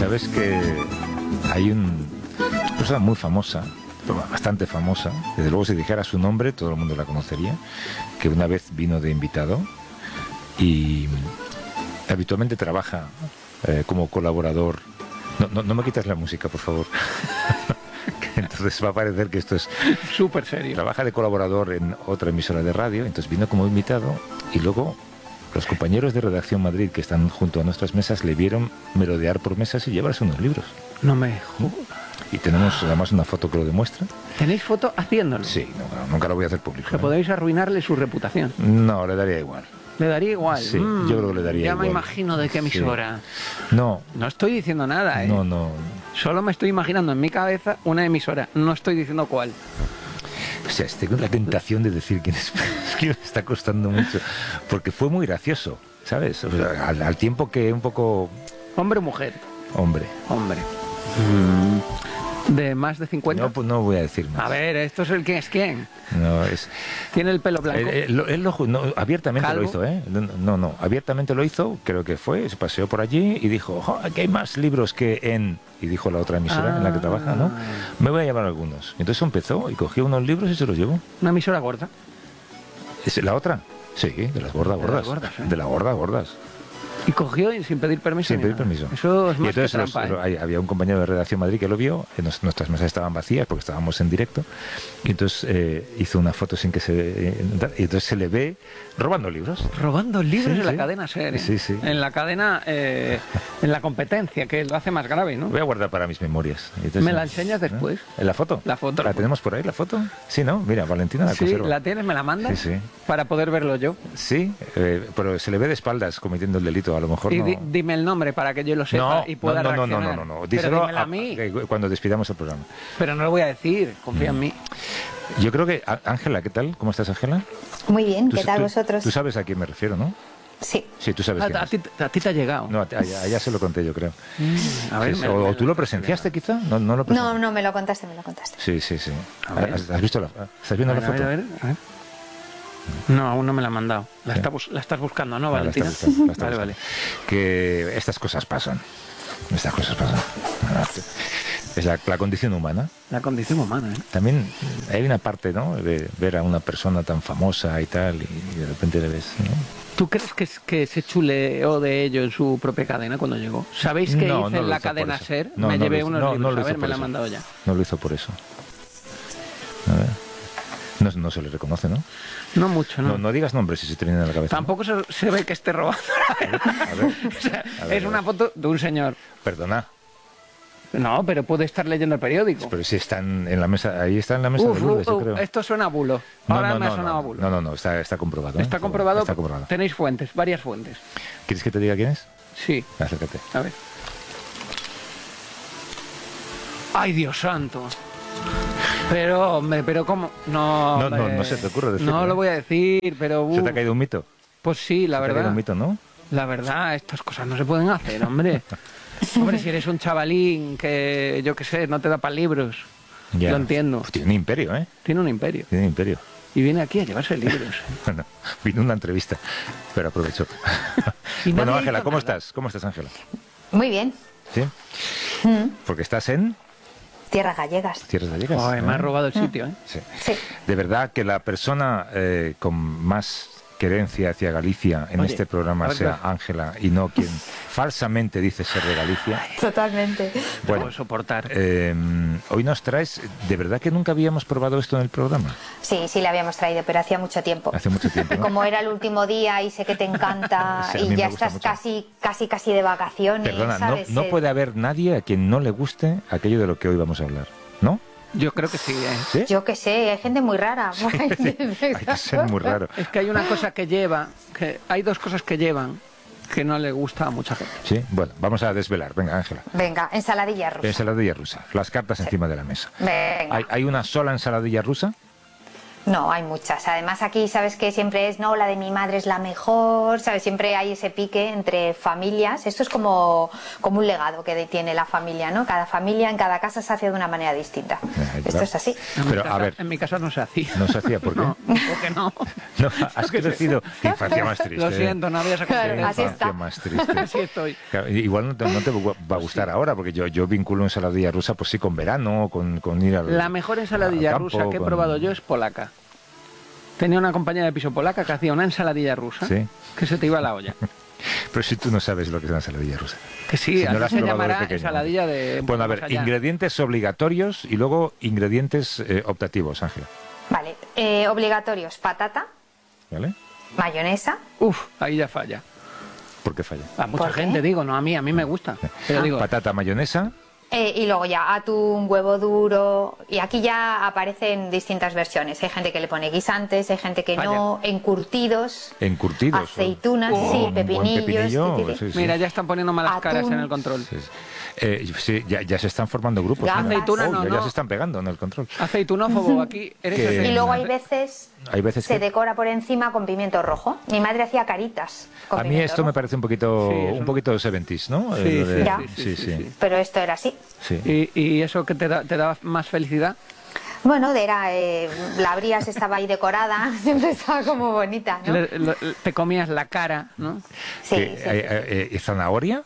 Sabes que hay una persona muy famosa, bastante famosa, desde luego si dijera su nombre todo el mundo la conocería, que una vez vino de invitado y habitualmente trabaja como colaborador. No me quitas la música, por favor. Entonces va a parecer que esto es súper serio. Trabaja de colaborador en otra emisora de radio, entonces vino como invitado y luego los compañeros de Redacción Madrid que están junto a nuestras mesas le vieron merodear por mesas y llevarse unos libros. No me jodas. Y tenemos además una foto que lo demuestra. ¿Tenéis foto haciéndolo? Sí, nunca lo voy a hacer público. Que podéis arruinarle su reputación. No, le daría igual. ¿Le daría igual? Sí, yo creo que le daría igual. Ya me imagino de qué emisora. Sí. No. No estoy diciendo nada, ¿eh? No. Solo me estoy imaginando en mi cabeza una emisora. No estoy diciendo cuál. O sea, tengo la tentación de decir quién es. Es que me está costando mucho. Porque fue muy gracioso, ¿sabes? O sea, al tiempo que un poco... ¿Hombre o mujer? Hombre. ¿De más de 50? No, pues no voy a decir más. A ver, esto es el quién es quién. No, es... ¿Tiene el pelo blanco? Abiertamente ¿Calvo? lo hizo, ¿eh? No, abiertamente lo hizo, creo que fue, se paseó por allí y dijo, aquí hay más libros que en... Y dijo la otra emisora en la que trabaja, ¿no? Me voy a llevar algunos. Entonces empezó y cogió unos libros y se los llevó. ¿Una emisora gorda? ¿Es la otra? Sí, de las gordas. De las gordas. Y cogió sin pedir permiso. Sin pedir permiso. Eso es más y entonces que trampa, había un compañero de Redacción Madrid que lo vio, nuestras mesas estaban vacías porque estábamos en directo, y entonces hizo una foto sin que y entonces se le ve robando libros. Robando libros en la cadena SER. Sí. En la cadena, en la competencia, que lo hace más grave, ¿no? Voy a guardar para mis memorias. Entonces, ¿me la enseñas después? ¿En la foto? La foto. ¿La tenemos por ahí, la foto? Sí, ¿no? Mira, Valentina la conserva. Sí, ¿la tienes? ¿Me la mandas? Sí. Para poder verlo yo. Sí, pero se le ve de espaldas cometiendo el delito, a lo mejor y no... Dime el nombre para que yo lo sepa y pueda reaccionar. No. Díselo a mí. Cuando despidamos el programa. Pero no lo voy a decir, confía en mí. Yo creo que... Ángela, ¿qué tal? ¿Cómo estás, Ángela? Muy bien, ¿qué tal vosotros? Tú sabes a quién me refiero, ¿no? Sí. Sí, tú sabes quién es. A ti te ha llegado. No, allá se lo conté yo, creo. A ver, sí, o tú lo presenciaste, quizá. No, lo presenciaste. No, me lo contaste. Sí. ¿Has visto ¿Estás viendo la foto? A ver. No, aún no me la han mandado. La estás buscando, ¿no, Valentina? La está buscando. Vale. Que estas cosas pasan. Es la condición humana. La condición humana, ¿eh? También hay una parte, ¿no?, de ver a una persona tan famosa y tal, y de repente le ves, ¿no? ¿Tú crees que se chuleó de ello en su propia cadena cuando llegó? ¿Sabéis que hice en la cadena SER? Me llevé unos libros, a ver, me la han mandado ya. No lo hizo por eso. A ver. No se le reconoce, ¿no? No mucho, ¿no? No digas nombres si se te viene a la cabeza. Tampoco se ve que esté robando. A ver, es una foto de un señor. Perdona. No, pero puede estar leyendo el periódico. Pero si están en la mesa, ahí está en la mesa de Lourdes, yo creo. Esto suena a bulo. Ahora me ha sonado a bulo. No, está comprobado. Está comprobado. Tenéis fuentes, varias fuentes. ¿Quieres que te diga quién es? Sí. Acércate. A ver. ¡Ay, Dios santo! Pero, hombre, ¿cómo? No se te ocurre decirlo. No lo voy a decir, pero... ¿Se te ha caído un mito? Pues sí, la verdad. ¿Se te ha caído un mito, no? La verdad, estas cosas no se pueden hacer, hombre. Hombre, si eres un chavalín que, yo qué sé, no te da para libros. Ya. Lo entiendo. Pues tiene un imperio, ¿eh? Tiene un imperio. Y viene aquí a llevarse libros. Bueno, vino una entrevista, pero aprovechó. Bueno, Ángela, ¿cómo estás? ¿Cómo estás, Ángela? Muy bien. ¿Sí? Porque estás en... Tierras Gallegas. Tierras Gallegas. Oh, me ha robado el sitio, ¿eh? Sí. Sí. De verdad que la persona con más querencia hacia Galicia en este programa sea Ángela y no quien falsamente dice ser de Galicia. Totalmente. Bueno, puedo soportar. Hoy nos traes, de verdad que nunca habíamos probado esto en el programa. Sí, la habíamos traído, pero hacía mucho tiempo. Hace mucho tiempo, ¿no? Como era el último día y sé que te encanta Sí, y ya estás casi de vacaciones. Perdona, ¿sabes? no puede haber nadie a quien no le guste aquello de lo que hoy vamos a hablar, ¿no? Yo creo que sí, ¿eh? ¿Sí? Yo que sé, hay gente muy rara. Hay que ser muy raro. Es que hay una cosa que lleva, hay dos cosas que llevan que no le gusta a mucha gente. Sí, bueno, vamos a desvelar. Venga, Ángela. Venga, ensaladilla rusa. Ensaladilla rusa. Las cartas encima de la mesa. Venga. ¿Hay una sola ensaladilla rusa? No, hay muchas. Además aquí sabes que siempre es, no, la de mi madre es la mejor, ¿sabes? Siempre hay ese pique entre familias. Esto es como un legado que tiene la familia, ¿no? Cada familia en cada casa se hace de una manera distinta. Esto es así. Pero, a ver, en mi casa no se hacía. ¿No se hacía? ¿Por qué? No, porque no. No, has crecido. Qué infancia más triste. Lo siento, no había sacado así está. Más triste. Así estoy. Claro, igual no te va a gustar ahora, porque yo vinculo ensaladilla rusa, pues sí, con verano, con ir al La mejor ensaladilla rusa que he probado yo es polaca. Tenía una compañera de piso polaca que hacía una ensaladilla rusa, ¿sí? Que se te iba a la olla. Pero si tú no sabes lo que es una ensaladilla rusa. Que sí, si no así se llamará ensaladilla de... Bueno, a ver, ingredientes obligatorios y luego ingredientes optativos, Ángela. Vale, obligatorios, patata, ¿vale? Mayonesa. Uf, ahí ya falla. ¿Por qué falla? A mucha gente, digo, no a mí me gusta. Pero digo, patata, mayonesa... Y luego ya atún, huevo duro, y aquí ya aparecen distintas versiones. Hay gente que le pone guisantes, hay gente que no, encurtidos, aceitunas, sí, pepinillos. Sí. Mira, ya están poniendo malas caras en el control. Sí, ya se están formando grupos. Ya, aceituna ya se están pegando en el control. Aceitunófobo, aquí eres Y luego hay veces se decora por encima con pimiento rojo. Mi madre hacía caritas con a mí esto rojo. Me parece un poquito 70s, ¿no? Sí. Pero esto era así. Sí. ¿Y eso que te daba más felicidad? Bueno, la abrías, estaba ahí decorada, siempre estaba como bonita, ¿no? Te comías la cara, ¿no? Sí. ¿Y zanahoria?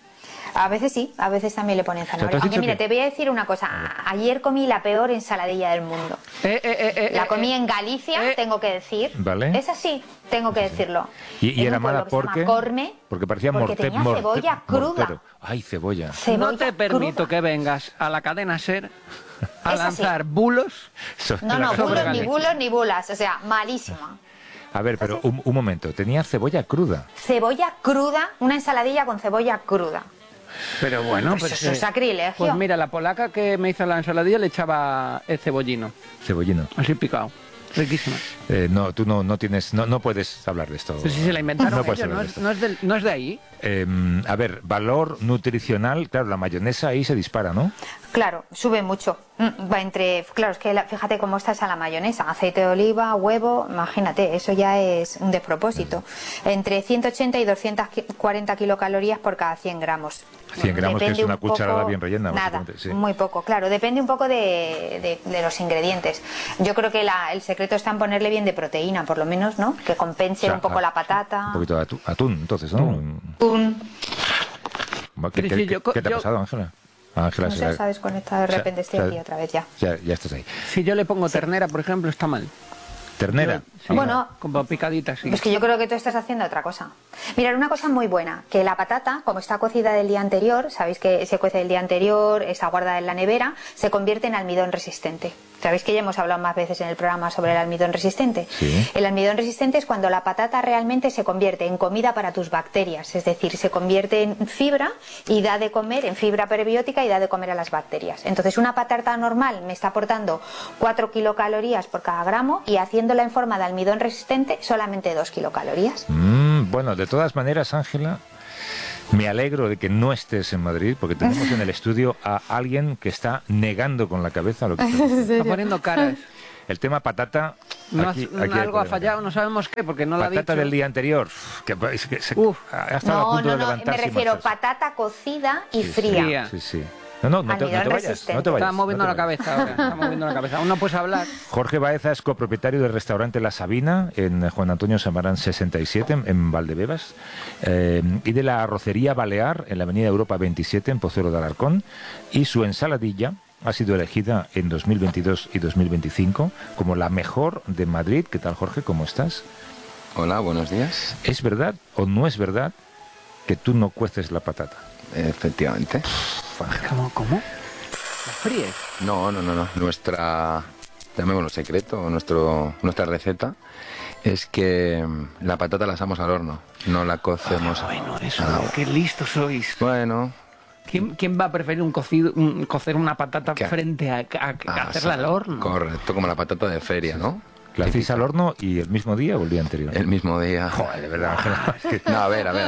A veces sí, a veces también le ponen zanahoria. Aunque mira, te voy a decir una cosa. Ayer comí la peor ensaladilla del mundo. La comí en Galicia, tengo que decir. ¿Vale? Es así, tengo que decirlo. ¿Y era mala porque parecía tenía cebolla cruda. Ay, cebolla. No te permito que vengas a la cadena SER a lanzar bulos. No, bulos ni bulas. O sea, malísima. A ver, pero un momento. Tenía cebolla cruda. Cebolla cruda, una ensaladilla con cebolla cruda. Pero bueno, pues eso es sacrilegio. Pues mira, la polaca que me hizo la ensaladilla le echaba el cebollino. Cebollino. Así picado. Riquísima. No, tú no puedes hablar de esto. Pero si se la inventaron ellos, no es de ahí. A ver, valor nutricional, claro, la mayonesa ahí se dispara, ¿no? Claro, sube mucho. Claro, es que fíjate cómo está esa la mayonesa. Aceite de oliva, huevo, imagínate, eso ya es un despropósito. Entre 180 y 240 kilocalorías por cada 100 gramos. 100 gramos, que es una cucharada bien rellena. Nada, sí. Muy poco, claro. Depende un poco de los ingredientes. Yo creo que el secreto está en ponerle bien de proteína, por lo menos, ¿no? Que compense un poco la patata. Un poquito de atún, entonces, ¿no? ¿Qué te ha pasado, Ángela? No sé, se ha desconectado de repente, estoy aquí otra vez ya. Ya estás ahí. Si yo le pongo ternera, por ejemplo, está mal. ¿Ternera? Sí, bueno, como picadita, sí. Es que yo creo que tú estás haciendo otra cosa. Mirad, una cosa muy buena, que la patata, como está cocida del día anterior, sabéis que se cuece el día anterior, está guardada en la nevera, se convierte en almidón resistente. Sabéis que ya hemos hablado más veces en el programa sobre el almidón resistente. Sí. El almidón resistente es cuando la patata realmente se convierte en comida para tus bacterias, es decir, se convierte en fibra y da de comer, en fibra prebiótica y da de comer a las bacterias. Entonces una patata normal me está aportando 4 kilocalorías por cada gramo y haciéndola en forma de almidón resistente solamente 2 kilocalorías. Bueno, de todas maneras, Ángela, me alegro de que no estés en Madrid, porque tenemos en el estudio a alguien que está negando con la cabeza lo que está poniendo caras. El tema patata... Aquí algo ha fallado, no sabemos qué, porque no la ha dicho. Patata del día anterior, ha estado a punto de levantarse. Me refiero patata cocida y fría. Sí. No te vayas. Está moviendo la cabeza ahora. Aún no puedes hablar. Jorge Baeza es copropietario del restaurante La Sabina en Juan Antonio Samarán 67 en Valdebebas y de la Arrocería Balear en la Avenida Europa 27 en Pozuelo de Alarcón, y su ensaladilla ha sido elegida en 2022 y 2025 como la mejor de Madrid. ¿Qué tal, Jorge? ¿Cómo estás? Hola, buenos días. ¿Es verdad o no es verdad que tú no cueces la patata? Efectivamente. ¿Cómo? ¿La fríes? No. Nuestra, llamémoslo secreto, nuestra receta es que la patata la asamos al horno, no la cocemos. Bueno, eso, qué listos sois. Bueno. ¿Quién va a preferir cocer una patata frente a hacerla al horno? Correcto, como la patata de feria, ¿no? ¿La hacéis al horno y el mismo día o el día anterior? El mismo día. Joder, de verdad, Ángela. Es que... No, a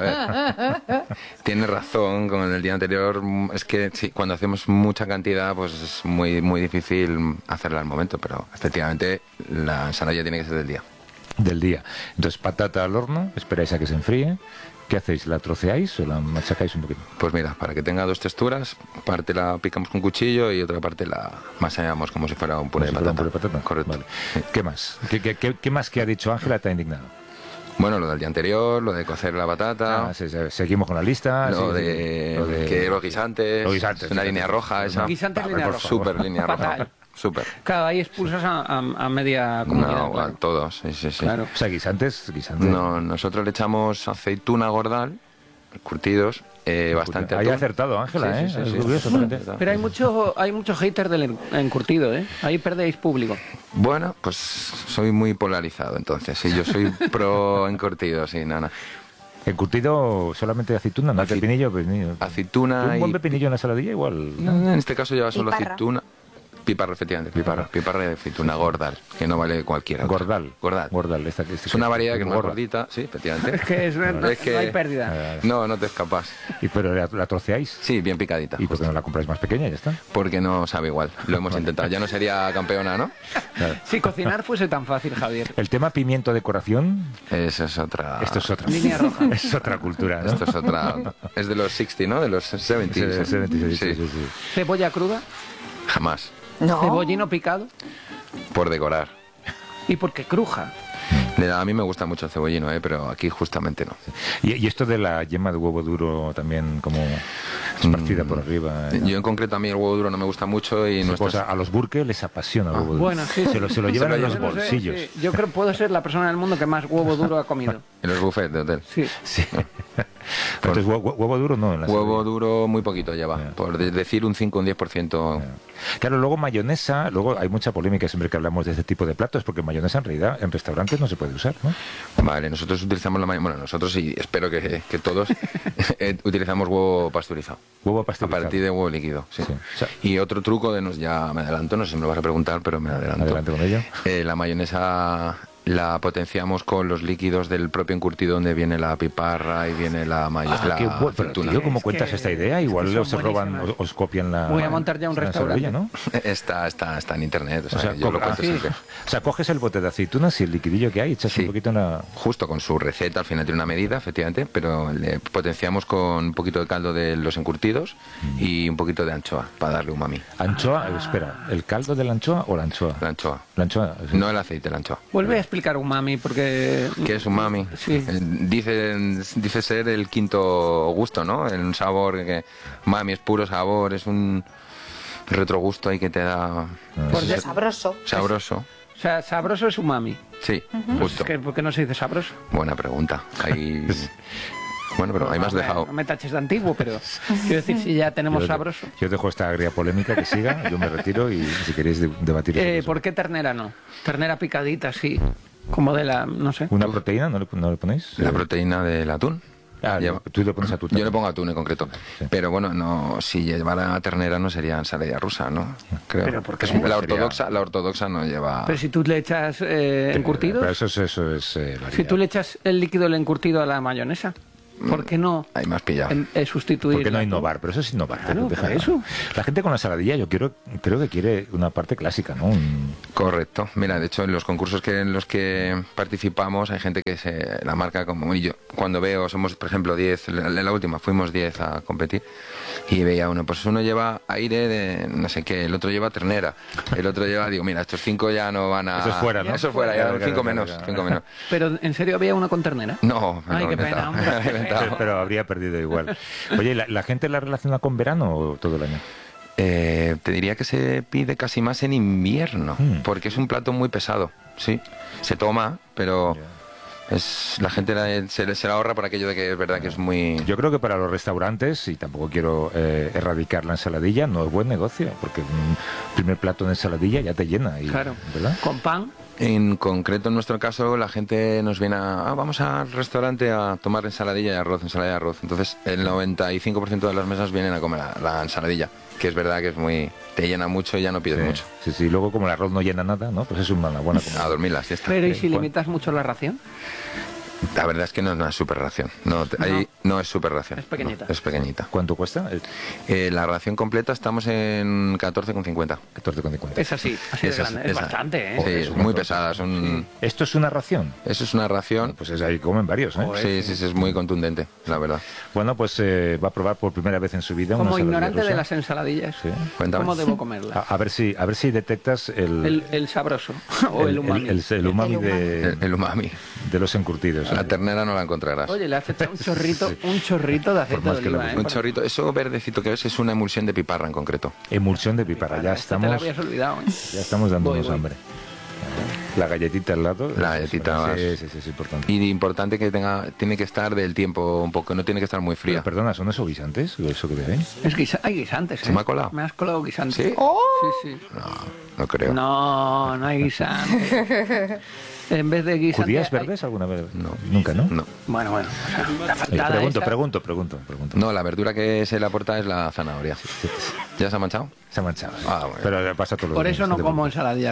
ver. Tienes razón con el día anterior. Es que sí, cuando hacemos mucha cantidad, pues es muy, muy difícil hacerla al momento, pero efectivamente la ensalada tiene que ser del día. Del día. Entonces, patata al horno, esperáis a que se enfríe. ¿Qué hacéis? ¿La troceáis o la machacáis un poquito? Pues mira, para que tenga 2 texturas, parte la picamos con cuchillo y otra parte la masallamos como si fuera un puré de patata. Un puré de patata. Correcto. Vale. ¿Qué más? ¿Qué más que ha dicho Ángela te ha indignado? Bueno, lo del día anterior, lo de cocer la patata. Seguimos con la lista. Lo de que los guisantes. Los guisantes. Una línea roja esa. Guisantes, línea roja. Súper línea roja. Súper. Claro, ahí expulsas a media comunidad. No, claro. A todos, sí. Claro. O sea, guisantes. No, nosotros le echamos aceituna gordal, curtidos, bastante. Ahí ha acertado, Ángela, Sí. Pero hay mucho hater del encurtido, ¿eh? Ahí perdéis público. Bueno, pues soy muy polarizado, entonces. Sí, yo soy pro encurtido, sí, nada. ¿Encurtido solamente de aceituna? ¿No hay pepinillo? Aceituna ¿Un buen pepinillo en la saladilla igual? No, en este caso lleva solo aceituna. Piparra, efectivamente, piparra de aceituna, gordal, que no vale cualquiera. Gordal. Es una variedad que es más gordita, sí, efectivamente. Es que no hay pérdida. No te escapas. ¿Pero la troceáis? Sí, bien picadita. ¿Y por qué no la compráis más pequeña y ya está? Porque no sabe igual, lo hemos intentado. Ya no sería campeona, ¿no? Claro. Si cocinar fuese tan fácil, Javier. El tema pimiento decoración... Eso es otra... Esto es otra. Línea roja. Es otra cultura, ¿no? Esto es otra... Es de los 60, ¿no? De los 70. Sí. ¿Cebolla cruda? Jamás. No. ¿Cebollino picado? Por decorar. ¿Y porque cruja? A mí me gusta mucho el cebollino, pero aquí justamente no. ¿Y esto de la yema de huevo duro también como esparcida por arriba? Yo en concreto a mí el huevo duro no me gusta mucho y a los burques les apasiona el huevo duro. Bueno, sí. Se lo llevan en los bolsillos. Sí. Yo creo que puedo ser la persona del mundo que más huevo duro ha comido. En los buffets de hotel. Sí. Entonces, huevo duro no. En la huevo duro muy poquito lleva, por decir un 5 o un 10%. Claro, luego mayonesa, luego hay mucha polémica siempre que hablamos de este tipo de platos, porque mayonesa en realidad en restaurantes no se puede usar, ¿no? Vale, nosotros utilizamos la mayonesa, bueno, nosotros y espero que todos utilizamos huevo pasteurizado. Huevo pasteurizado. A partir de huevo líquido, sí. O sea, y otro truco ya me adelanto, no sé si me lo vas a preguntar, pero me adelanto. Adelante con ello. La mayonesa la potenciamos con los líquidos del propio encurtido donde viene la piparra y viene la mayonesa. Pero tío, ¿cómo cuentas esta idea? Igual se roban, os copian la... Voy a montar ya un restaurante, ¿no? Está en internet, o sea yo lo cuento siempre. O sea, coges el bote de aceitunas y el liquidillo que hay, echas un poquito en la... Justo con su receta, al final tiene una medida, efectivamente, pero le potenciamos con un poquito de caldo de los encurtidos y un poquito de anchoa para darle umami. Anchoa, espera, ¿el caldo de la anchoa o la anchoa? La anchoa. La anchoa. Sí. No el aceite, la anchoa. Vuelve a explicar umami porque... ¿Qué es umami? Sí. Dice ser el quinto gusto, ¿no? Un sabor que... Umami es puro sabor, es un retrogusto ahí que te da... Sabroso. Sabroso. O sea, sabroso es umami. Sí, justo. ¿Por qué no se dice sabroso? Buena pregunta. Bueno, pero ahí me has dejado. No me taches de antiguo, pero quiero decir, si ya tenemos sabroso. Yo dejo esta agria polémica que siga, yo me retiro y si queréis debatir. ¿Por qué ternera no? Ternera picadita, sí. Como de la, no sé. ¿Una proteína no le ponéis? La proteína del atún. Tú le pones atún. Yo le pongo atún en concreto. Sí. Pero bueno, no, si llevara ternera no sería ensalada rusa, ¿no? Creo. ¿Pero por qué? La ortodoxa no lleva... Pero si tú le echas encurtido... Pero eso es si tú le echas el líquido del encurtido a la mayonesa... ¿Por qué no ahí me has pillado. Sustituir? ¿Por qué no innovar? Pero eso es innovar. Claro, eso. La gente con la saladilla yo creo que quiere una parte clásica, ¿no? Correcto. Mira, de hecho, en los concursos en los que participamos hay gente que se la marca como... Y yo cuando veo, somos por ejemplo 10, en la última fuimos 10 a competir y veía uno, pues uno lleva aire de no sé qué, el otro lleva ternera, el otro lleva... Digo, mira, estos 5 ya no van a... Eso es fuera, ¿no? Eso es fuera, ya 5 menos. Pero, ¿en serio había una con ternera? No. Ay, qué pena, hombre. Pero habría perdido igual. Oye, ¿la gente la relaciona con verano o todo el año? Te diría que se pide casi más en invierno, porque es un plato muy pesado, sí. Se toma, pero la gente se la ahorra por aquello de que es verdad que es muy... Yo creo que para los restaurantes, y tampoco quiero erradicar la ensaladilla, no es buen negocio, porque un primer plato de ensaladilla ya te llena. Claro, ¿verdad? con pan... En concreto, en nuestro caso, la gente nos viene vamos al restaurante a tomar ensaladilla y arroz, ensalada y arroz. Entonces, el 95% de las mesas vienen a comer la ensaladilla, que es verdad que es te llena mucho y ya no pides mucho. Sí, luego como el arroz no llena nada, ¿no? Pues es una buena comida. A dormir la siesta. Pero ¿y si limitas mucho la ración? La verdad es que no es super ración. Ahí no es super ración. Es pequeñita. No, es pequeñita. ¿Cuánto cuesta? La ración completa estamos en 14,50. 14,50. Es así de grande. Es bastante, ¿eh? Sí, es muy pesada. ¿Esto es una ración? Eso es una ración. Pues ahí comen varios, ¿eh? Sí, es muy contundente, la verdad. Bueno, pues va a probar por primera vez en su vida como una ignorante rusa. De las ensaladillas. Sí. ¿Cómo debo comerla? A ver si detectas el sabroso o el umami. El umami el umami de los encurtidos. La ternera no la encontrarás. Oye, le has echado un chorrito de aceite de oliva, un chorrito. Eso verdecito que ves es una emulsión de piparra en concreto. Emulsión de piparra. Ya estamos. Te la habías olvidado, ¿eh? Ya estamos dándonos hambre. La galletita al lado. La galletita sí, es importante. Y importante que tiene que estar del tiempo un poco, no tiene que estar muy fría. Pero, perdona, ¿son esos guisantes? ¿Eso que veis? Hay guisantes, ¿eh? ¿Se me ha colado? Me has colado guisantes. ¿Sí? ¡Oh! Sí. No creo. No hay guisantes. En vez de guisantes... ¿Judías verdes alguna vez? No. Nunca, ¿no? No. Bueno. O sea, la faltada Pregunto. No, la verdura que se le aporta es la zanahoria. ¿Ya se ha manchado? Se ha manchado. Sí. Bueno. Pero le pasa todo. Por eso no como ensaladilla.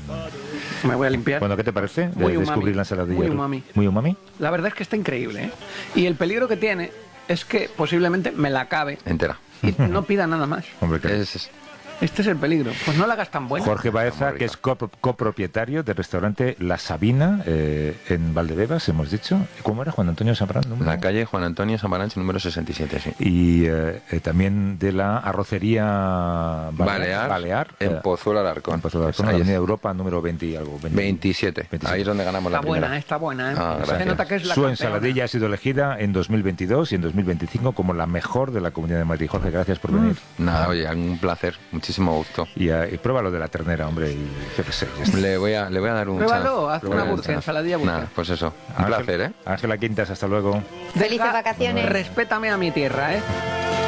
Me voy a limpiar. Bueno, ¿qué te parece Muy de descubrir la ensaladilla? Muy umami. ¿Muy umami? La verdad es que está increíble, ¿eh? Y el peligro que tiene es que posiblemente me la acabe. Entera. Y no pida nada más. Hombre, Este es el peligro. Pues no la hagas tan buena. Jorge Baeza, que es copropietario del restaurante La Sabina, en Valdebebas, hemos dicho. ¿Cómo era? Juan Antonio Sambrán. La calle Juan Antonio Samaranch, número 67, sí. Y también de la arrocería Balear en Pozuelo Alarcón. En Pozuelo Alarcón, en la Avenida Europa, número 20 y algo. 27. Ahí es donde ganamos la primera. Está buena, ¿eh? Gracias. Se nota que es la Su campeona. ensaladilla ha sido elegida en 2022 y en 2025 como la mejor de la Comunidad de Madrid. Jorge, gracias por venir. Nada, oye, un placer. Muchísimo gusto. Y prueba lo de la ternera, hombre, y yo qué sé. Le voy a dar un Pruébalo, haz una ensaladilla burger. Nada, pues eso, un placer, ¿eh? Ángela Quintas, hasta luego. Felices vacaciones. Respétame a mi tierra, ¿eh?